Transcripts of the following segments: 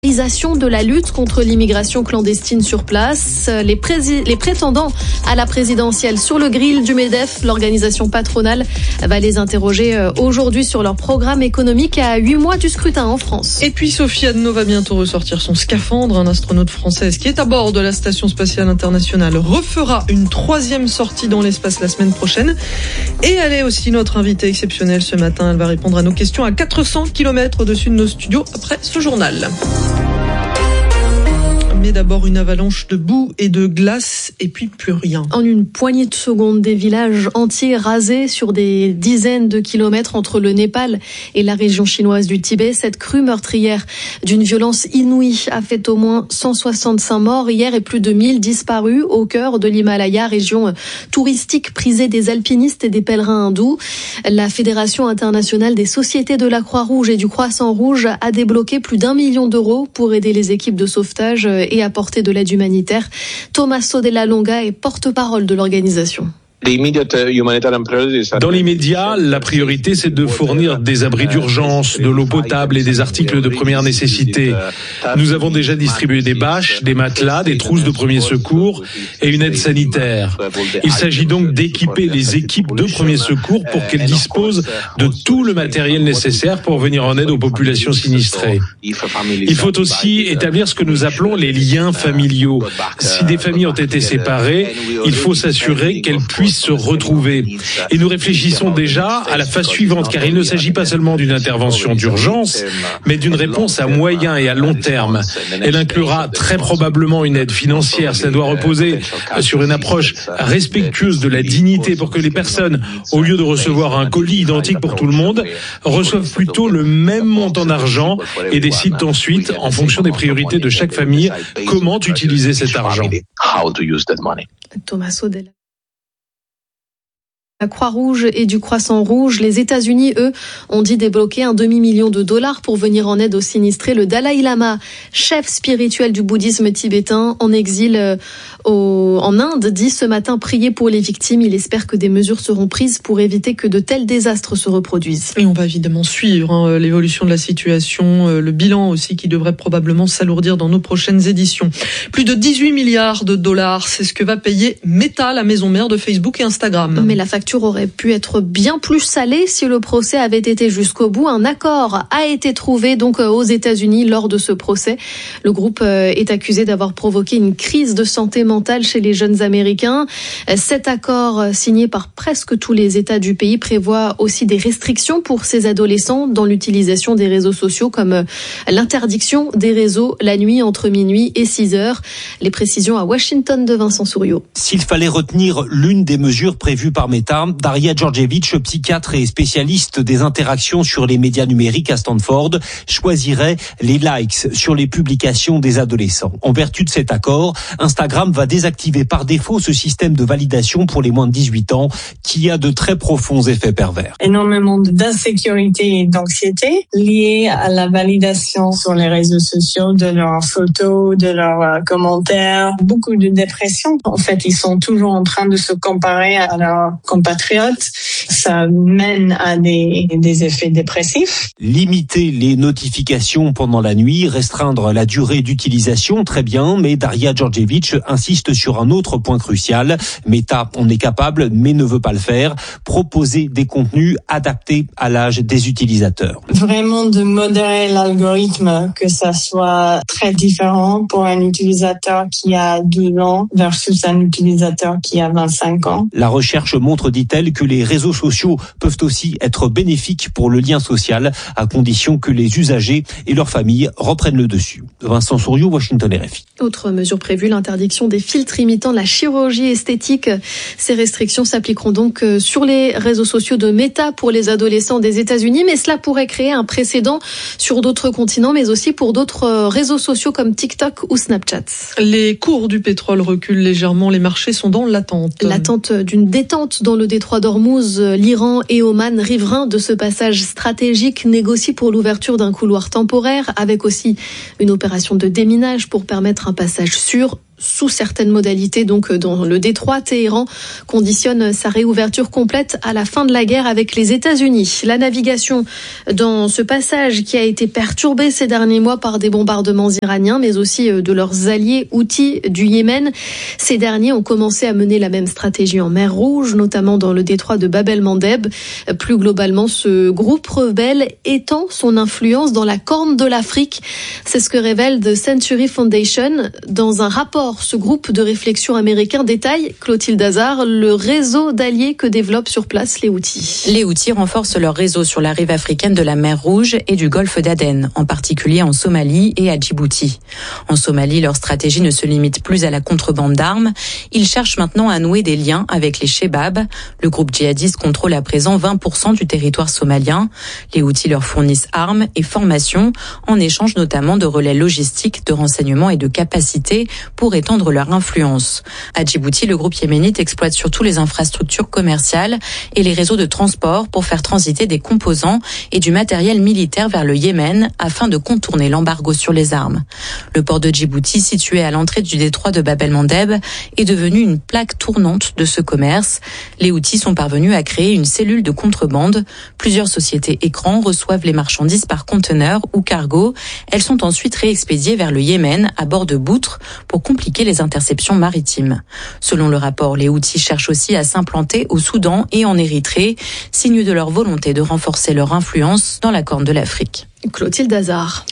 De la lutte contre l'immigration clandestine sur place, les prétendants à la présidentielle sur le grill du MEDEF, l'organisation patronale va les interroger aujourd'hui sur leur programme économique à 8 mois du scrutin en France. Et puis Sophie Adno va bientôt ressortir son scaphandre. Un astronaute française qui est à bord de la Station Spatiale Internationale refera une 3e sortie dans l'espace la semaine prochaine. Et elle est aussi notre invitée exceptionnelle ce matin. Elle va répondre à nos questions à 400 km au-dessus de nos studios après ce journal. Mais d'abord une avalanche de boue et de glace et puis plus rien. En une poignée de secondes, des villages entiers rasés sur des dizaines de kilomètres entre le Népal et la région chinoise du Tibet. Cette crue meurtrière d'une violence inouïe a fait au moins 165 morts hier et plus de 1000 disparus au cœur de l'Himalaya, région touristique prisée des alpinistes et des pèlerins hindous. La Fédération internationale des sociétés de la Croix-Rouge et du Croissant-Rouge a débloqué plus d'1 million d'euros pour aider les équipes de sauvetage et apporter de l'aide humanitaire. Tommaso Della Longa est porte-parole de l'organisation. Dans l'immédiat, la priorité, c'est de fournir des abris d'urgence, de l'eau potable et des articles de première nécessité. Nous avons déjà distribué des bâches, des matelas, des trousses de premier secours et une aide sanitaire. Il s'agit donc d'équiper les équipes de premier secours pour qu'elles disposent de tout le matériel nécessaire pour venir en aide aux populations sinistrées. Il faut aussi établir ce que nous appelons les liens familiaux. Si des familles ont été séparées, il faut s'assurer qu'elles puissent se retrouver. Et nous réfléchissons déjà à la phase suivante, car il ne s'agit pas seulement d'une intervention d'urgence, mais d'une réponse à moyen et à long terme. Elle inclura très probablement une aide financière. Cela doit reposer sur une approche respectueuse de la dignité pour que les personnes, au lieu de recevoir un colis identique pour tout le monde, reçoivent plutôt le même montant d'argent et décident ensuite, en fonction des priorités de chaque famille, comment utiliser cet argent. Tommaso Della La Croix-Rouge et du Croissant-Rouge. Les États-Unis, eux, ont dit débloquer $1 demi-million pour venir en aide aux sinistrés. Le Dalai Lama, chef spirituel du bouddhisme tibétain, en exil en Inde, dit ce matin prier pour les victimes. Il espère que des mesures seront prises pour éviter que de tels désastres se reproduisent. Et on va évidemment suivre l'évolution de la situation, le bilan aussi qui devrait probablement s'alourdir dans nos prochaines éditions. Plus de 18 milliards de dollars, c'est ce que va payer Meta, la maison mère de Facebook et Instagram. Mais la facture aurait pu être bien plus salée si le procès avait été jusqu'au bout. Un accord a été trouvé donc aux États-Unis lors de ce procès. Le groupe est accusé d'avoir provoqué une crise de santé mentale chez les jeunes Américains. Cet accord signé par presque tous les États du pays prévoit aussi des restrictions pour ces adolescents dans l'utilisation des réseaux sociaux, comme l'interdiction des réseaux la nuit entre minuit et 6 heures. Les précisions à Washington de Vincent Souriau. S'il fallait retenir l'une des mesures prévues par Meta, Daria Djordjevic, psychiatre et spécialiste des interactions sur les médias numériques à Stanford, choisirait les likes sur les publications des adolescents. En vertu de cet accord, Instagram va désactiver par défaut ce système de validation pour les moins de 18 ans qui a de très profonds effets pervers. Énormément d'insécurité et d'anxiété liées à la validation sur les réseaux sociaux de leurs photos, de leurs commentaires, beaucoup de dépression. En fait, ils sont toujours en train de se comparer à leurs compatriotes. Ça mène à des effets dépressifs. Limiter les notifications pendant la nuit, restreindre la durée d'utilisation, très bien, mais Daria Djordjevic insiste sur un autre point crucial. Meta en est capable, mais ne veut pas le faire. Proposer des contenus adaptés à l'âge des utilisateurs. Vraiment de modérer l'algorithme, que ça soit très différent pour un utilisateur qui a 12 ans versus un utilisateur qui a 25 ans. La recherche montre, dit-elle, que les réseaux sociaux peuvent aussi être bénéfiques pour le lien social, à condition que les usagers et leurs familles reprennent le dessus. Vincent Souriau, Washington RFI. Autre mesure prévue, l'interdiction des filtres imitant la chirurgie esthétique. Ces restrictions s'appliqueront donc sur les réseaux sociaux de Meta pour les adolescents des États-Unis, mais cela pourrait créer un précédent sur d'autres continents, mais aussi pour d'autres réseaux sociaux comme TikTok ou Snapchat. Les cours du pétrole reculent légèrement, les marchés sont dans l'attente. L'attente d'une détente dans le détroit d'Ormuz. L'Iran et Oman, riverains de ce passage stratégique, négocient pour l'ouverture d'un couloir temporaire avec aussi une opération de déminage pour permettre un passage sûr sous certaines modalités. Donc dans le détroit, Téhéran conditionne sa réouverture complète à la fin de la guerre avec les États-Unis. La navigation dans ce passage qui a été perturbé ces derniers mois par des bombardements iraniens, mais aussi de leurs alliés Houthis du Yémen. Ces derniers ont commencé à mener la même stratégie en mer Rouge, notamment dans le détroit de Bab el-Mandeb. Plus globalement, ce groupe rebelle étend son influence dans la Corne de l'Afrique. C'est ce que révèle The Century Foundation. Dans un rapport, ce groupe de réflexion américain détaille, Clotilde Hazard, le réseau d'alliés que développent sur place les Houthis. Les Houthis renforcent leur réseau sur la rive africaine de la mer Rouge et du golfe d'Aden, en particulier en Somalie et à Djibouti. En Somalie, leur stratégie ne se limite plus à la contrebande d'armes. Ils cherchent maintenant à nouer des liens avec les Shebab. Le groupe djihadiste contrôle à présent 20% du territoire somalien. Les Houthis leur fournissent armes et formations, en échange notamment de relais logistiques, de renseignements et de capacités pour étendre leur influence. À Djibouti, le groupe yéménite exploite surtout les infrastructures commerciales et les réseaux de transport pour faire transiter des composants et du matériel militaire vers le Yémen afin de contourner l'embargo sur les armes. Le port de Djibouti, situé à l'entrée du détroit de Bab el-Mandeb, est devenu une plaque tournante de ce commerce. Les Houthis sont parvenus à créer une cellule de contrebande. Plusieurs sociétés écrans reçoivent les marchandises par conteneur ou cargo. Elles sont ensuite réexpédiées vers le Yémen à bord de poutres pour compliquer les interceptions maritimes. Selon le rapport, les Houthis cherchent aussi à s'implanter au Soudan et en Érythrée, signe de leur volonté de renforcer leur influence dans la Corne de l'Afrique. Clotilde Hazard.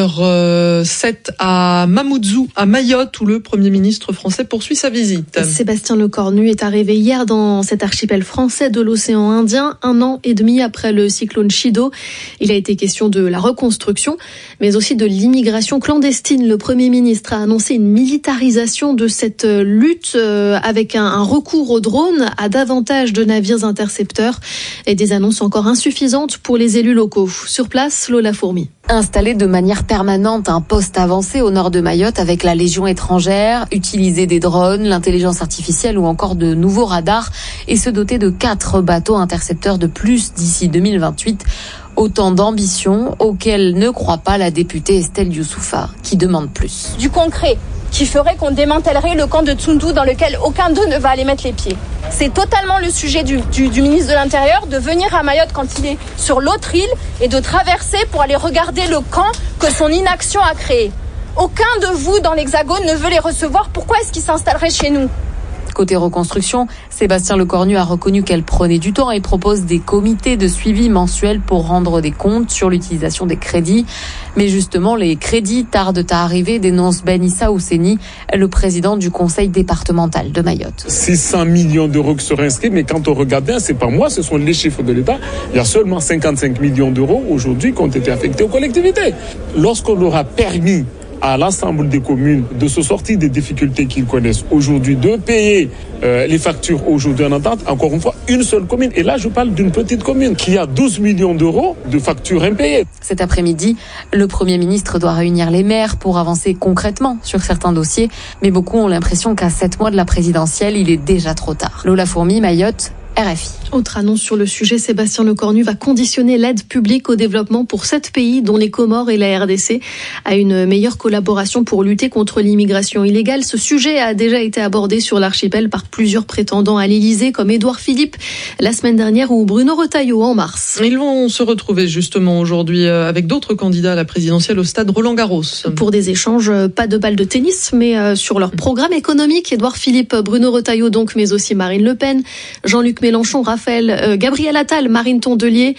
9h07 à Mamoudzou, à Mayotte, où le Premier ministre français poursuit sa visite. Sébastien Lecornu est arrivé hier dans cet archipel français de l'océan Indien, 1 an et demi après le cyclone Chido. Il a été question de la reconstruction, mais aussi de l'immigration clandestine. Le Premier ministre a annoncé une militarisation de cette lutte avec un recours aux drones, à davantage de navires intercepteurs et des annonces encore insuffisantes pour les élus locaux. Sur place, Lola Fourmi. Installer de manière permanente un poste avancé au nord de Mayotte avec la Légion étrangère, utiliser des drones, l'intelligence artificielle ou encore de nouveaux radars et se doter de 4 bateaux intercepteurs de plus d'ici 2028. Autant d'ambitions auxquelles ne croit pas la députée Estelle Youssoufa, qui demande plus. Du concret, qui ferait qu'on démantèlerait le camp de Tsundu dans lequel aucun d'eux ne va aller mettre les pieds. C'est totalement le sujet du ministre de l'Intérieur de venir à Mayotte quand il est sur l'autre île et de traverser pour aller regarder le camp que son inaction a créé. Aucun de vous dans l'Hexagone ne veut les recevoir. Pourquoi est-ce qu'ils s'installeraient chez nous ? Côté reconstruction, Sébastien Lecornu a reconnu qu'elle prenait du temps et propose des comités de suivi mensuels pour rendre des comptes sur l'utilisation des crédits. Mais justement, les crédits tardent à arriver, dénonce Ben Issa Ousseni, le président du conseil départemental de Mayotte. 600 millions d'euros qui seraient inscrits, mais quand on regarde bien, c'est pas moi, ce sont les chiffres de l'État. Il y a seulement 55 millions d'euros aujourd'hui qui ont été affectés aux collectivités. Lorsqu'on aura permis à l'ensemble des communes de se sortir des difficultés qu'ils connaissent aujourd'hui, de payer les factures aujourd'hui en entente, encore une fois, une seule commune. Et là, je parle d'une petite commune qui a 12 millions d'euros de factures impayées. Cet après-midi, le Premier ministre doit réunir les maires pour avancer concrètement sur certains dossiers. Mais beaucoup ont l'impression qu'à 7 mois de la présidentielle, il est déjà trop tard. Lola Fourmi, Mayotte, RFI. Autre annonce sur le sujet, Sébastien Lecornu va conditionner l'aide publique au développement pour 7 pays, dont les Comores et la RDC, à une meilleure collaboration pour lutter contre l'immigration illégale. Ce sujet a déjà été abordé sur l'archipel par plusieurs prétendants à l'Élysée, comme Édouard Philippe la semaine dernière ou Bruno Retailleau en mars. Ils vont se retrouver justement aujourd'hui avec d'autres candidats à la présidentielle au stade Roland-Garros. Pour des échanges, pas de balle de tennis, mais sur leur programme économique. Édouard Philippe, Bruno Retailleau donc, mais aussi Marine Le Pen, Jean-Luc Mélenchon, Gabriel Attal, Marine Tondelier,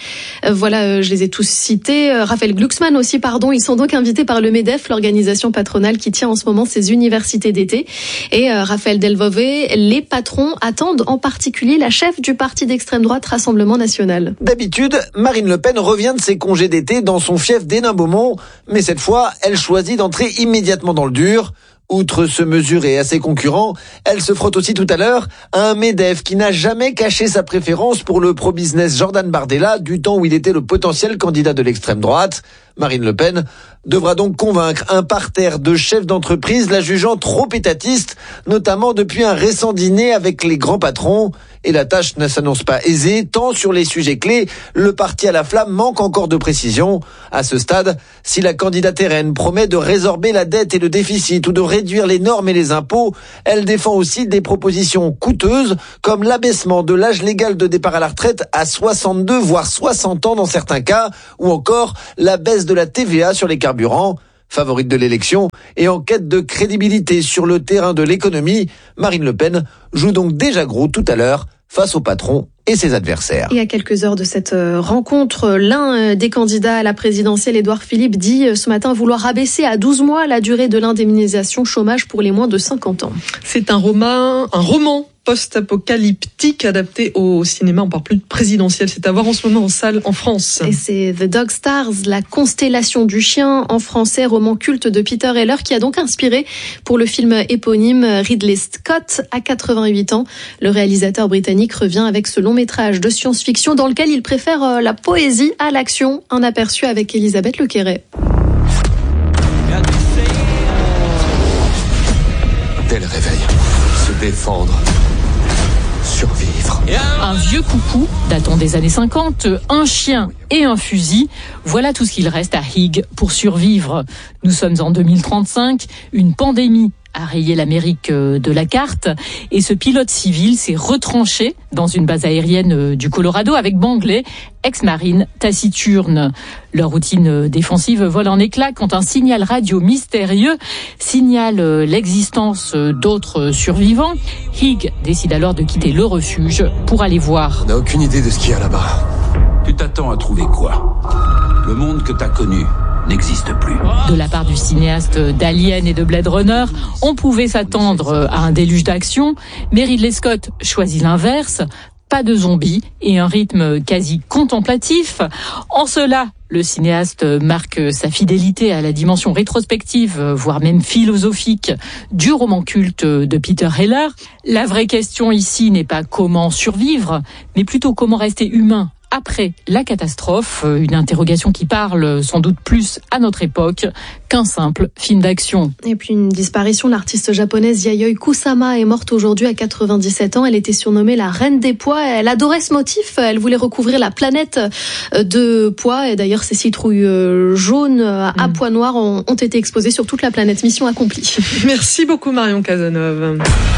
je les ai tous cités, Raphaël Glucksmann aussi, ils sont donc invités par le MEDEF, l'organisation patronale qui tient en ce moment ses universités d'été. Et Raphaël Delvové, les patrons attendent en particulier la chef du parti d'extrême droite Rassemblement National. D'habitude, Marine Le Pen revient de ses congés d'été dans son fief d'Hénin-Beaumont, mais cette fois, elle choisit d'entrer immédiatement dans le dur. Outre se mesurer à ses concurrents, elle se frotte aussi tout à l'heure à un MEDEF qui n'a jamais caché sa préférence pour le pro-business Jordan Bardella du temps où il était le potentiel candidat de l'extrême droite. Marine Le Pen devra donc convaincre un parterre de chefs d'entreprise la jugeant trop étatiste, notamment depuis un récent dîner avec les grands patrons. Et la tâche ne s'annonce pas aisée, tant sur les sujets clés, le parti à la flamme manque encore de précision. À ce stade, si la candidate RN promet de résorber la dette et le déficit ou de réduire les normes et les impôts, elle défend aussi des propositions coûteuses, comme l'abaissement de l'âge légal de départ à la retraite à 62 voire 60 ans dans certains cas, ou encore la baisse de la TVA sur les carburants. Favorite de l'élection et en quête de crédibilité sur le terrain de l'économie, Marine Le Pen joue donc déjà gros tout à l'heure face au patron et ses adversaires. Et à quelques heures de cette rencontre, l'un des candidats à la présidentielle, Édouard Philippe, dit ce matin vouloir abaisser à 12 mois la durée de l'indemnisation chômage pour les moins de 50 ans. C'est un roman post-apocalyptique adapté au cinéma. On parle plus de présidentiel. C'est à voir en ce moment en salle en France. Et c'est The Dog Stars, la constellation du chien en français, roman culte de Peter Heller qui a donc inspiré pour le film éponyme Ridley Scott. À 88 ans, le réalisateur britannique revient avec ce long métrage de science-fiction dans lequel il préfère la poésie à l'action. Un aperçu avec Elisabeth Lequerret. Dès le réveil, se défendre. Survivre. Un vieux coucou datant des années 50, un chien et un fusil. Voilà tout ce qu'il reste à Higg pour survivre. Nous sommes en 2035, une pandémie a rayé l'Amérique de la carte et ce pilote civil s'est retranché dans une base aérienne du Colorado avec Bangley, ex-marine taciturne. Leur routine défensive vole en éclats quand un signal radio mystérieux signale l'existence d'autres survivants. Higg décide alors de quitter le refuge pour aller voir. On n'a aucune idée de ce qu'il y a là-bas. Tu t'attends à trouver quoi ? Le monde que t'as connu n'existe plus. De la part du cinéaste d'Alien et de Blade Runner, on pouvait s'attendre à un déluge d'action, mais Ridley Scott choisit l'inverse. Pas de zombies et un rythme quasi contemplatif. En cela, le cinéaste marque sa fidélité à la dimension rétrospective, voire même philosophique, du roman culte de Peter Heller. La vraie question ici n'est pas comment survivre, mais plutôt comment rester humain après la catastrophe, une interrogation qui parle sans doute plus à notre époque qu'un simple film d'action. Et puis une disparition, l'artiste japonaise Yayoi Kusama est morte aujourd'hui à 97 ans. Elle était surnommée la reine des pois. Elle adorait ce motif, elle voulait recouvrir la planète de pois. Et d'ailleurs, ces citrouilles jaunes à pois noirs ont été exposées sur toute la planète. Mission accomplie. Merci beaucoup Marion Cazeneuve.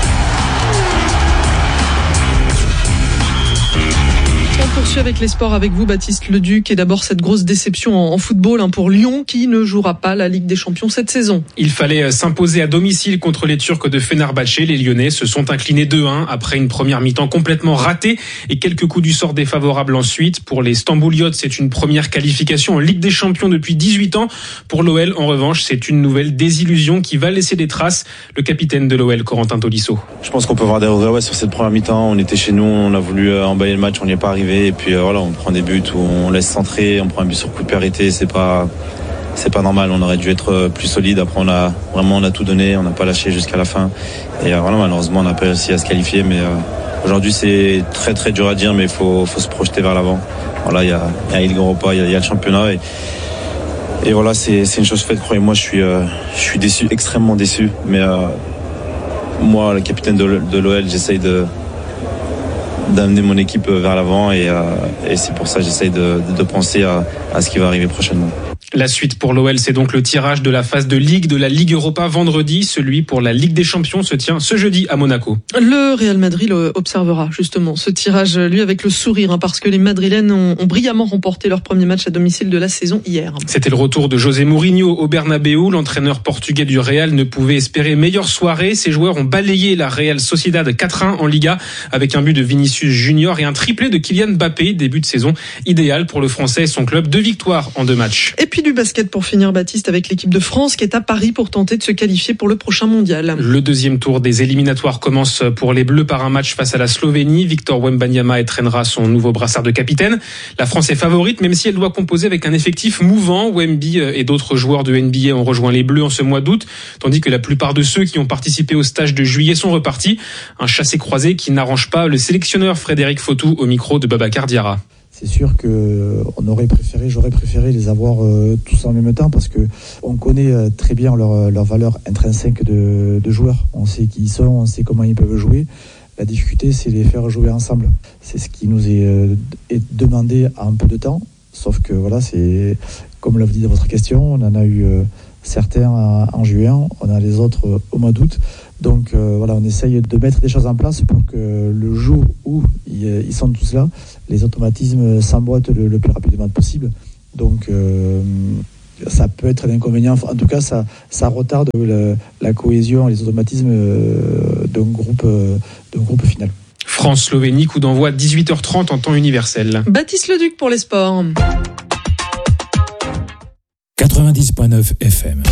On poursuit avec les sports avec vous, Baptiste Leduc, et d'abord cette grosse déception en football pour Lyon qui ne jouera pas la Ligue des Champions cette saison. Il fallait s'imposer à domicile contre les Turcs de Fenerbahçe. Les Lyonnais se sont inclinés 2-1 après une première mi-temps complètement ratée et quelques coups du sort défavorables ensuite. Pour les Stambouliotes, c'est une première qualification en Ligue des Champions depuis 18 ans. Pour l'OL, en revanche, c'est une nouvelle désillusion qui va laisser des traces. Le capitaine de l'OL, Corentin Tolisso. Je pense qu'on peut avoir des regrets sur cette première mi-temps. On était chez nous, on a voulu emballer le match, on n'y est pas arrivé. Et puis voilà, on prend des buts où on laisse centrer, on prend un but sur coup de pied arrêté, c'est pas normal. On aurait dû être plus solide. Après on a tout donné, on n'a pas lâché jusqu'à la fin. Et voilà, malheureusement on n'a pas réussi à se qualifier. Mais aujourd'hui c'est très très dur à dire, mais il faut se projeter vers l'avant. Voilà, il y a Ligue Europa, il y a le championnat et voilà, c'est une chose faite. Croyez-moi, je suis déçu, extrêmement déçu. Mais moi, le capitaine de l'OL, j'essaye d'amener mon équipe vers l'avant et c'est pour ça que j'essaye de penser à ce qui va arriver prochainement. La suite pour l'OL, c'est donc le tirage de la phase de Ligue de la Ligue Europa vendredi. Celui pour la Ligue des Champions se tient ce jeudi à Monaco. Le Real Madrid observera justement ce tirage, lui, avec le sourire, parce que les Madrilènes ont brillamment remporté leur premier match à domicile de la saison hier. C'était le retour de José Mourinho au Bernabéu. L'entraîneur portugais du Real ne pouvait espérer meilleure soirée. Ses joueurs ont balayé la Real Sociedad 4-1 en Liga avec un but de Vinicius Junior et un triplé de Kylian Mbappé. Début de saison idéal pour le Français et son club. 2 victoires en 2 matchs. Et puis du basket pour finir, Baptiste, avec l'équipe de France qui est à Paris pour tenter de se qualifier pour le prochain mondial. Le deuxième tour des éliminatoires commence pour les Bleus par un match face à la Slovénie. Victor Wembanyama étrennera son nouveau brassard de capitaine. La France est favorite, même si elle doit composer avec un effectif mouvant. Wemby et d'autres joueurs de NBA ont rejoint les Bleus en ce mois d'août, tandis que la plupart de ceux qui ont participé au stage de juillet sont repartis. Un chassé-croisé qui n'arrange pas le sélectionneur Frédéric Fautou au micro de Babacar Diarra. C'est sûr que j'aurais préféré les avoir tous en même temps parce que on connaît très bien leur valeur intrinsèque de joueurs. On sait qui ils sont, on sait comment ils peuvent jouer. La difficulté, c'est les faire jouer ensemble. C'est ce qui nous est demandé à un peu de temps. Sauf que voilà, c'est comme l'a dit dans votre question, on en a eu certains en juin, on a les autres au mois d'août. Donc voilà, on essaye de mettre des choses en place pour que le jour où ils sont tous là, les automatismes s'emboîtent le plus rapidement possible. Donc ça peut être un inconvénient. En tout cas, ça retarde la cohésion et les automatismes d'un groupe final. France-Slovénie, coup d'envoi 18h30 en temps universel. Baptiste Leduc pour les sports. 90.9 FM.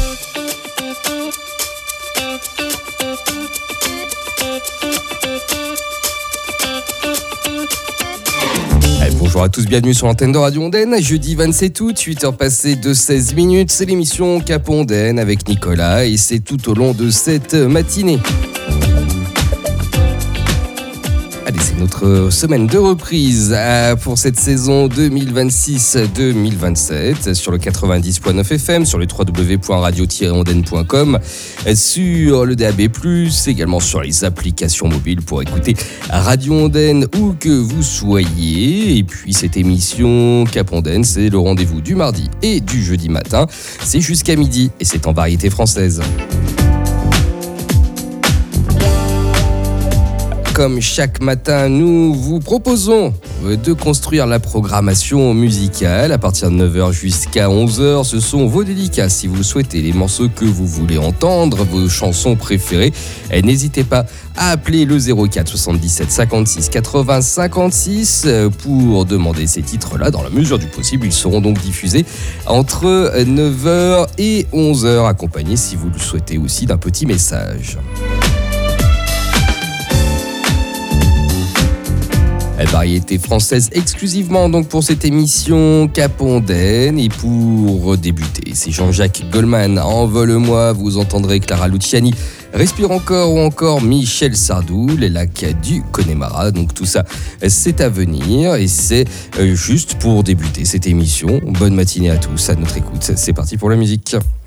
Bonjour à tous, bienvenue sur l'antenne de Radio Ondaine. Jeudi 27 août, 8h passées de 16 minutes. C'est l'émission Cap Ondaine avec Nicolas et c'est tout au long de cette matinée. Allez, c'est notre semaine de reprise pour cette saison 2026-2027 sur le 90.9 FM, sur le www.radio-ondaine.com, sur le DAB+, également sur les applications mobiles pour écouter Radio Ondaine où que vous soyez. Et puis cette émission Cap Ondaine, c'est le rendez-vous du mardi et du jeudi matin. C'est jusqu'à midi et c'est en variété française. Comme chaque matin, nous vous proposons de construire la programmation musicale à partir de 9h jusqu'à 11h. Ce sont vos dédicaces si vous le souhaitez, les morceaux que vous voulez entendre, vos chansons préférées. Et n'hésitez pas à appeler le 04 77 56 80 56 pour demander ces titres-là. Dans la mesure du possible, ils seront donc diffusés entre 9h et 11h, accompagnés, si vous le souhaitez aussi, d'un petit message. Variété française exclusivement donc pour cette émission Cap Ondaine. Et pour débuter, c'est Jean-Jacques Goldman, Envole-moi. Vous entendrez Clara Luciani, Respire encore, ou encore Michel Sardou, les lacs du Connemara. Donc tout ça, c'est à venir et c'est juste pour débuter cette émission. Bonne matinée à tous, à notre écoute. C'est parti pour la musique.